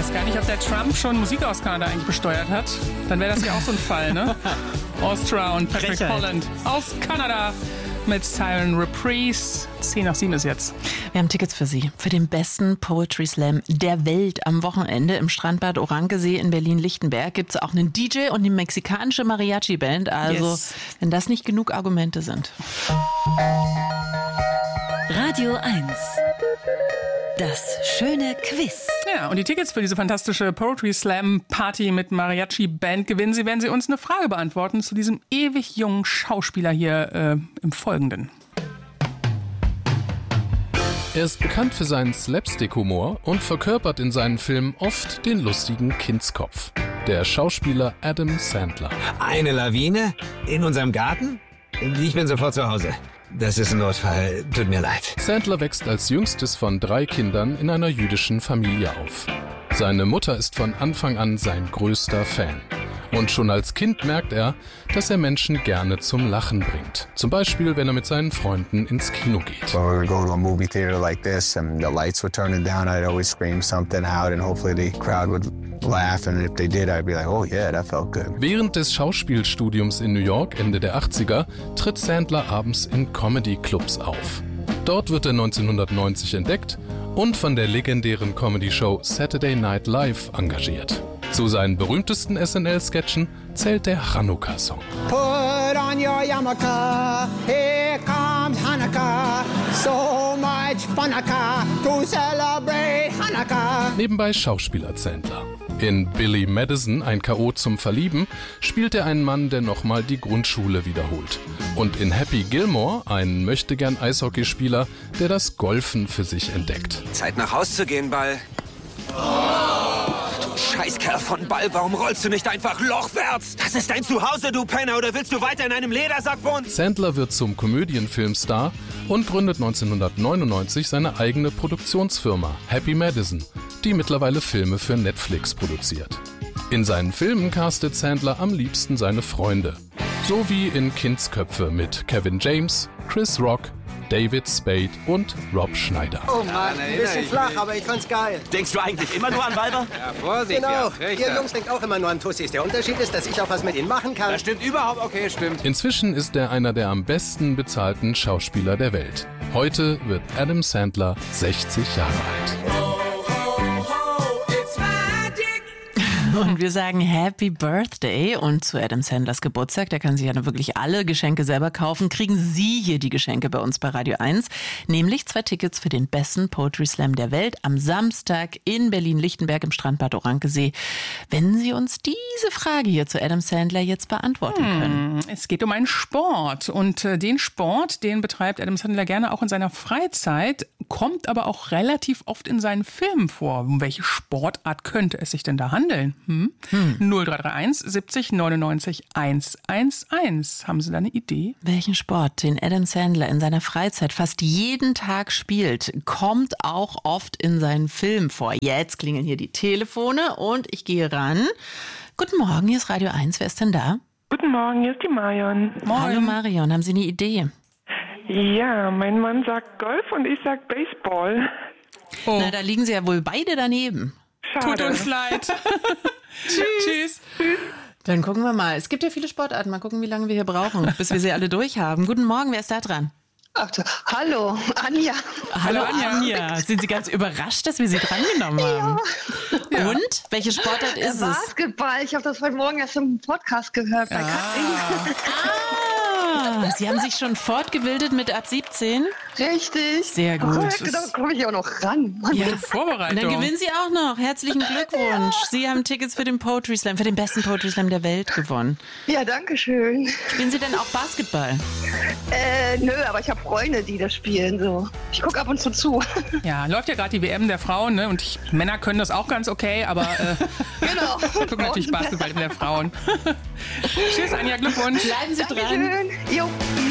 weiß gar nicht, ob der Trump schon Musik aus Kanada eigentlich besteuert hat. Dann wäre das ja auch so ein Fall, ne? Ostra und Patrick Holland aus Kanada mit Siren Reprise. 6:10 ist jetzt. Wir haben Tickets für Sie, für den besten Poetry Slam der Welt am Wochenende im Strandbad Orankesee in Berlin-Lichtenberg. Gibt es auch einen DJ und eine mexikanische Mariachi-Band. Also, wenn das nicht genug Argumente sind. Radio 1. Das schöne Quiz. Ja, und die Tickets für diese fantastische Poetry Slam Party mit Mariachi-Band gewinnen Sie, wenn Sie uns eine Frage beantworten zu diesem ewig jungen Schauspieler hier im Folgenden. Er ist bekannt für seinen Slapstick-Humor und verkörpert in seinen Filmen oft den lustigen Kindskopf. Der Schauspieler Adam Sandler. Eine Lawine? In unserem Garten? Ich bin sofort zu Hause. Das ist ein Notfall. Tut mir leid. Sandler wächst als jüngstes von 3 Kindern in einer jüdischen Familie auf. Seine Mutter ist von Anfang an sein größter Fan. Und schon als Kind merkt er, dass er Menschen gerne zum Lachen bringt. Zum Beispiel, wenn er mit seinen Freunden ins Kino geht. When we would go to a movie theater like this and the lights would turn down, I'd always scream something out and hopefully the crowd would laugh. And if they did, I'd be like, oh yeah, that felt good. Während des Schauspielstudiums in New York Ende der 80er tritt Sandler abends in Comedy-Clubs auf. Dort wird er 1990 entdeckt und von der legendären Comedy-Show Saturday Night Live engagiert. Zu seinen berühmtesten SNL-Sketchen zählt der Chanukka-Song. Put on your yarmulke, here comes Hanukkah, so much Hanukkah to celebrate Hanukkah. Nebenbei Schauspieler Sandler. In Billy Madison, ein K.O. zum Verlieben, spielt er einen Mann, der nochmal die Grundschule wiederholt. Und in Happy Gilmore einen möchtegern Eishockeyspieler, der das Golfen für sich entdeckt. Zeit nach Haus zu gehen, Ball. Du Scheißkerl von Ball, warum rollst du nicht einfach lochwärts? Das ist dein Zuhause, du Penner, oder willst du weiter in einem Ledersack wohnen? Sandler wird zum Komödienfilmstar und gründet 1999 seine eigene Produktionsfirma Happy Madison, die mittlerweile Filme für Netflix produziert. In seinen Filmen castet Sandler am liebsten seine Freunde. So wie in Kindsköpfe mit Kevin James, Chris Rock, David Spade und Rob Schneider. Oh Mann, ein bisschen flach, aber ich fand's geil. Denkst du eigentlich immer nur an Weiber? Ja, Vorsicht, genau. Ihr Jungs denkt auch immer nur an Tussis. Der Unterschied ist, dass ich auch was mit ihnen machen kann. Das stimmt überhaupt, okay, stimmt. Inzwischen ist er einer der am besten bezahlten Schauspieler der Welt. Heute wird Adam Sandler 60 Jahre alt. Und wir sagen Happy Birthday. Und zu Adam Sandlers Geburtstag, da kann sich ja wirklich alle Geschenke selber kaufen, kriegen Sie hier die Geschenke bei uns bei Radio 1. Nämlich 2 Tickets für den besten Poetry Slam der Welt am Samstag in Berlin-Lichtenberg im Strandbad Orankesee. Wenn Sie uns diese Frage hier zu Adam Sandler jetzt beantworten können. Es geht um einen Sport. Und den Sport, den betreibt Adam Sandler gerne auch in seiner Freizeit, kommt aber auch relativ oft in seinen Filmen vor. Um welche Sportart könnte es sich denn da handeln? 0331 70 99 111. Haben Sie da eine Idee? Welchen Sport, den Adam Sandler in seiner Freizeit fast jeden Tag spielt, kommt auch oft in seinen Filmen vor. Jetzt klingeln hier die Telefone und ich gehe ran. Guten Morgen, hier ist Radio 1. Wer ist denn da? Guten Morgen, hier ist die Marion. Hallo Marion, haben Sie eine Idee? Ja, mein Mann sagt Golf und ich sag Baseball. Oh. Na, da liegen Sie ja wohl beide daneben. Schade. Tut uns leid. Tschüss. Dann gucken wir mal. Es gibt ja viele Sportarten. Mal gucken, wie lange wir hier brauchen, bis wir sie alle durch haben. Guten Morgen, wer ist da dran? Ach, hallo, Anja. Hallo Anja. Sind Sie ganz überrascht, dass wir Sie drangenommen haben? Ja. Und? Welche Sportart ist es? Basketball. Ich habe das heute Morgen erst im Podcast gehört. Bei Sie haben sich schon fortgebildet mit ab 17? Richtig. Sehr gut. Da komme ich auch noch ran. Ja, Vorbereitung. Und dann gewinnen Sie auch noch. Herzlichen Glückwunsch. Ja. Sie haben Tickets für den Poetry Slam, für den besten Poetry Slam der Welt gewonnen. Ja, danke schön. Spielen Sie denn auch Basketball? Nö, aber ich habe Freunde, die das spielen. So. Ich gucke ab und zu. Ja, läuft ja gerade die WM der Frauen, ne? Und Männer können das auch ganz okay, aber genau. gucken natürlich Basketball der Frauen. Tschüss, Anja, Glückwunsch. Bleiben Sie dran. Dankeschön. Jo.